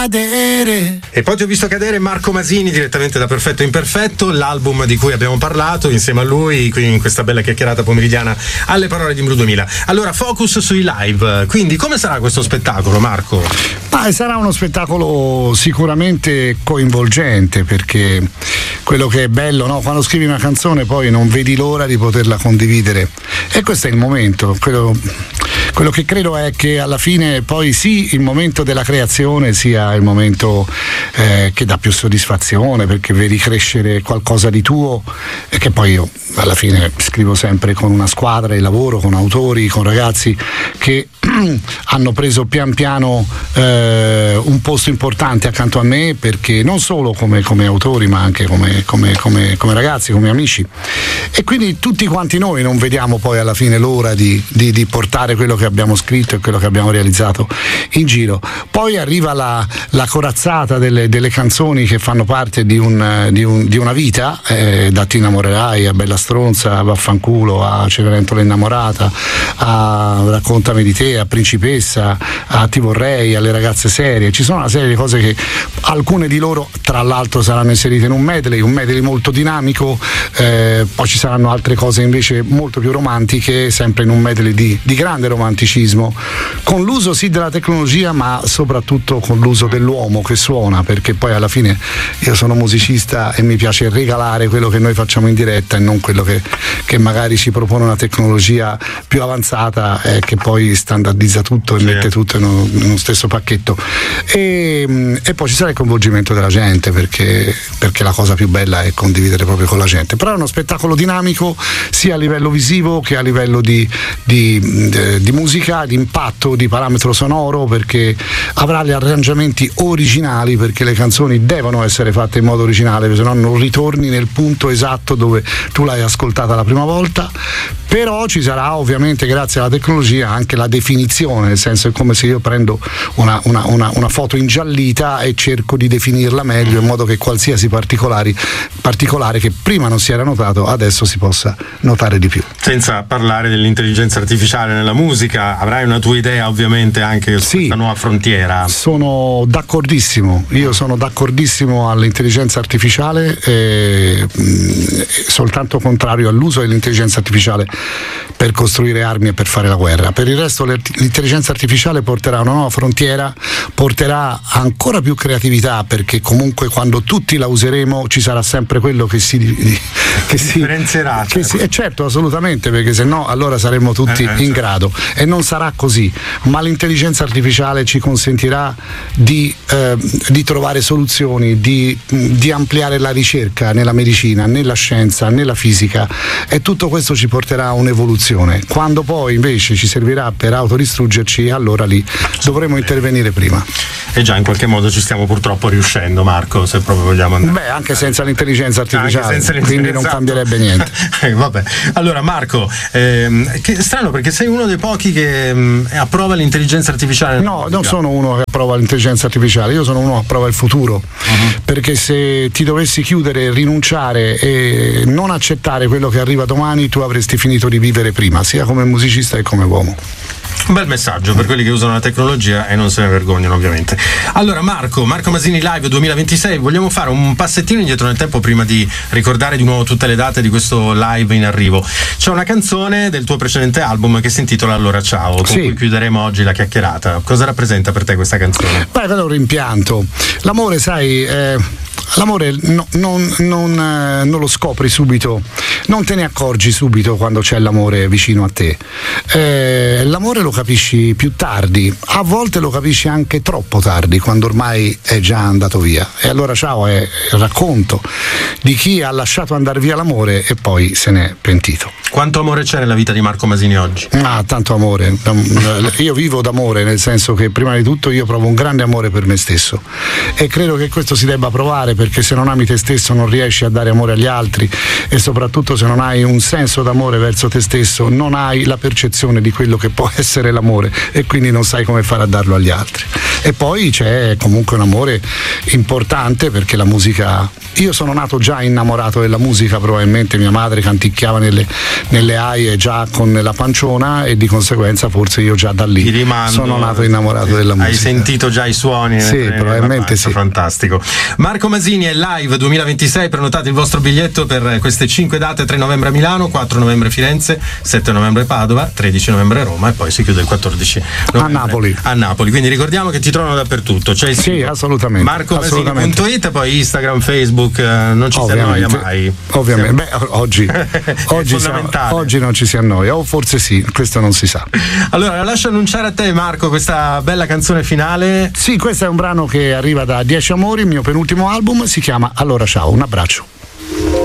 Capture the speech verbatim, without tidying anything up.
E poi ti ho visto cadere Marco Masini direttamente da Perfetto Imperfetto, l'album di cui abbiamo parlato insieme a lui qui in questa bella chiacchierata pomeridiana alle parole di Blu duemila. Allora, focus sui live, quindi come sarà questo spettacolo, Marco? Ah, sarà uno spettacolo sicuramente coinvolgente, perché quello che è bello, no? Quando scrivi una canzone poi non vedi l'ora di poterla condividere, e questo è il momento. Quello, quello che credo è che alla fine poi sì, il momento della creazione sia il momento eh, che dà più soddisfazione, perché vedi crescere qualcosa di tuo, e che poi io alla fine scrivo sempre con una squadra di lavoro, con autori, con ragazzi che hanno preso pian piano eh, un posto importante accanto a me, perché non solo come, come autori ma anche come, come, come, come ragazzi, come amici, e quindi tutti quanti noi non vediamo poi alla fine l'ora di, di, di portare quello che abbiamo scritto e quello che abbiamo realizzato in giro. Poi arriva la, la corazzata delle, delle canzoni che fanno parte di, un, di, un, di una vita, eh, da Ti innamorerai a Bella stronza, a Vaffanculo, a Cenerentola innamorata, a Raccontami di te, a Principessa, a Ti vorrei, alle ragazze serie. Ci sono una serie di cose che alcune di loro tra l'altro saranno inserite in un medley, un medley molto dinamico, eh, poi ci saranno altre cose invece molto più romantiche, sempre in un medley di, di grande romanticismo, con l'uso sì della tecnologia ma soprattutto con l'uso dell'uomo che suona, perché poi alla fine io sono musicista e mi piace regalare quello che noi facciamo in diretta e non quello che, che magari ci propone una tecnologia più avanzata eh, che poi standardizza tutto e sì. mette tutto in uno, in uno stesso pacchetto, e, e poi ci sarà il coinvolgimento della gente, perché, perché la cosa più bella è condividere proprio con la gente. Però è uno spettacolo dinamico sia a livello visivo che a livello di, di, di, di musica, di impatto, di parametro sonoro, perché avrà gli arrangiamenti originali, perché le canzoni devono essere fatte in modo originale, se no non ritorni nel punto esatto dove tu l'hai ascoltata la prima volta. Però ci sarà ovviamente, grazie alla tecnologia, anche la definizione, nel senso è come se io prendo una, una, una, una foto ingiallita e cerco di definirla meglio, in modo che qualsiasi particolari, particolare che prima non si era notato adesso si possa notare di più. Senza parlare dell'intelligenza artificiale nella musica, avrai una tua idea ovviamente anche su sì, questa nuova frontiera. Sono d'accordissimo, io sono d'accordissimo all'intelligenza artificiale, eh, soltanto contrario all'uso dell'intelligenza artificiale per costruire armi e per fare la guerra. Per il resto l'intelligenza artificiale porterà una nuova frontiera, porterà ancora più creatività, perché comunque quando tutti la useremo ci sarà sempre quello che si che si differenzierà, che si, eh certo, assolutamente, perché se no allora saremmo tutti eh, eh, in grado, e non sarà così. Ma l'intelligenza artificiale ci consentirà di, eh, di trovare soluzioni, di, di ampliare la ricerca nella medicina, nella scienza, nella fisica, e tutto questo ci porterà a un'evoluzione. Quando poi invece ci servirà per autodistruggerci, allora lì dovremo intervenire prima. E già in qualche modo ci stiamo purtroppo riuscendo, Marco, se proprio vogliamo andare. Beh, anche senza l'intelligenza artificiale, senza l'intelligenza, quindi non cambierebbe niente. eh, vabbè. Allora Marco, ehm, che strano, perché sei uno dei pochi che ehm, approva l'intelligenza artificiale. No, non sono uno che approva l'intelligenza artificiale, io sono uno che approva il futuro, uh-huh. perché se ti dovessi chiudere, rinunciare e non accettare quello che arriva domani, tu avresti finito di vivere prima, sia come musicista che come uomo. Un bel messaggio per quelli che usano la tecnologia e non se ne vergognano, ovviamente. Allora Marco, Marco Masini Live duemilaventisei, vogliamo fare un passettino indietro nel tempo prima di ricordare di nuovo tutte le date di questo live in arrivo. C'è una canzone del tuo precedente album che si intitola Allora Ciao, con sì. cui chiuderemo oggi la chiacchierata. Cosa rappresenta per te questa canzone? Beh, è un rimpianto. L'amore, sai, eh, l'amore no, non, non, eh, non lo scopri subito, non te ne accorgi subito quando c'è l'amore vicino a te. Eh, l'amore lo capisci più tardi, a volte lo capisci anche troppo tardi, quando ormai è già andato via. E allora Ciao è il racconto di chi ha lasciato andare via l'amore e poi se n'è pentito. Quanto amore c'è nella vita di Marco Masini oggi? Ah, tanto amore. Io vivo d'amore, nel senso che prima di tutto io provo un grande amore per me stesso, e credo che questo si debba provare, perché se non ami te stesso non riesci a dare amore agli altri, e soprattutto se non hai un senso d'amore verso te stesso non hai la percezione di quello che può essere l'amore, e quindi non sai come fare a darlo agli altri. E poi c'è comunque un amore importante, perché la musica, io sono nato già innamorato della musica, probabilmente mia madre canticchiava nelle, nelle aie già con la panciona, e di conseguenza forse io già da lì rimando, sono nato innamorato sì, della musica. Hai sentito già i suoni? Sì, probabilmente sì. Fantastico. Marco Masini è live duemilaventisei, prenotate il vostro biglietto per queste cinque date: tre novembre a Milano, quattro novembre Firenze, sette novembre Padova, tredici novembre Roma e poi si chiude il quattordici novembre a Napoli. A Napoli. Quindi ricordiamo che ti trovano dappertutto. C'è il sì, sito assolutamente. marco masini punto it, poi Instagram, Facebook, eh, non ci ovviamente, si annoia mai. Ovviamente. Beh, oggi, oggi, siamo, oggi non ci si annoia, o forse sì, questo non si sa. Allora, lascio annunciare a te, Marco, questa bella canzone finale. Sì, questo è un brano che arriva da Dieci Amori, il mio penultimo album, si chiama Allora Ciao, un abbraccio.